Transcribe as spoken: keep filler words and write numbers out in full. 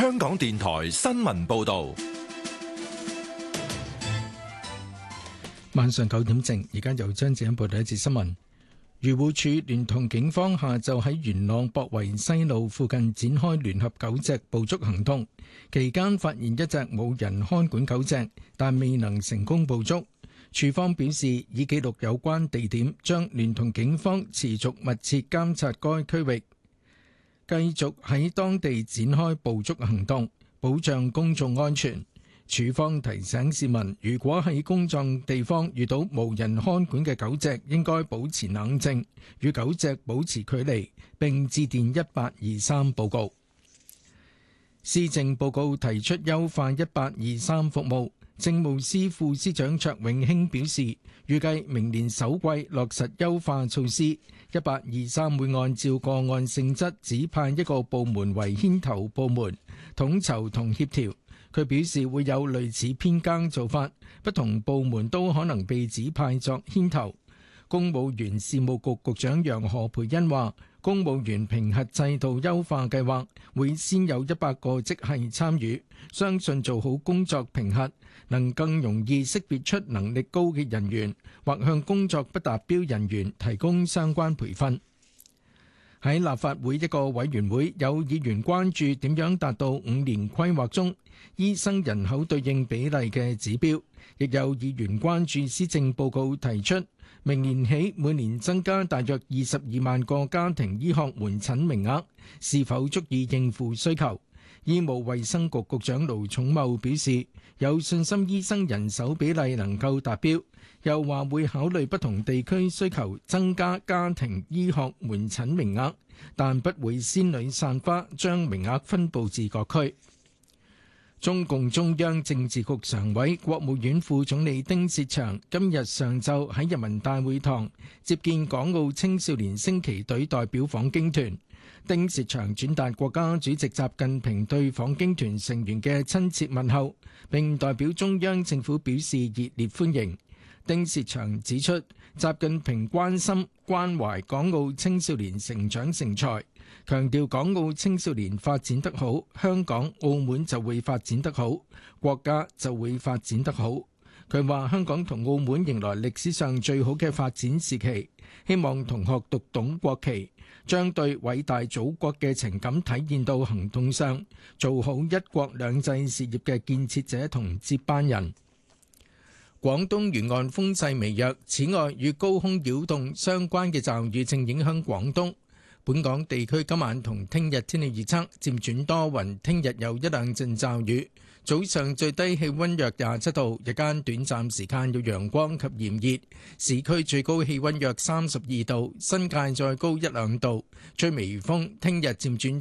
香港電台新聞報道。 晚上九點正，而家由張子欣報道一節新聞。漁護署聯同警方下晝喺元朗博圍西路附近展開聯合狗隻捕捉行動，期間發現一隻冇人看管狗隻，但未能成功捕捉。署方表示，已記錄有關地點，將聯同警方持續密切監察該區域，繼續喺當地展開捕捉行動，保障公眾安全。署方提醒市民，如果喺公眾地方遇到無人看管嘅狗隻，應該保持冷靜，與狗隻保持距離，並致電一八二三報告。施政報告提出優化一八二三服務，政務司副司長卓永興表示，預計明年首季落實優化措施，一八二三會按照個案性質指派一個部門為牽頭部門，統籌同協調。佢表示會有類似編更做法，不同部門都可能被指派作牽頭。公務員事務局局長楊何蓓茵話，公務員評核制度優化計劃會先有一百個職系參與，相信做好工作評核，能更容易識別出能力高嘅人員，或向工作不達標人員提供相關培訓。喺立法會一個委員會，有議員關注點樣達到五年規劃中醫生人口對應比例嘅指標，亦有議員關注施政報告提出明年起每年增加大約二十二萬個家庭醫學門診名額，是否足以應付需求。醫務衛生局局長盧寵茂表示，有信心醫生人手比例能夠達標，又話會考慮不同地區需求增加家庭醫學門診名額，但不會仙女散花將名額分佈至各區。中共中央政治局常委、國務院副總理丁薛祥今日上晝喺人民大會堂接見港澳青少年升旗隊代表訪京團。丁薛祥轉達國家主席習近平對訪京團成員嘅親切問候，並代表中央政府表示熱烈歡迎。丁薛祥指出，習近平關心關懷港澳青少年成長成才，強調港澳青少年發展得好，香港、澳門就會發展得好，國家就會發展得好。佢話香港同澳門迎來歷史上最好嘅發展時期，希望同學讀懂國旗，將對偉大祖國嘅情感體現到行動上，做好一國兩制事業嘅建設者同接班人。廣東沿岸風勢微弱，此外與高空擾動相關嘅驟雨正影響廣東。本港地區今晚同聽日天氣預測漸轉多雲，聽日有一兩陣驟雨。早上最低氣溫約廿七度，日間短暫時間有陽光及炎熱，市區最高氣溫約三十二度，新界再高一兩度，吹微風。聽日漸轉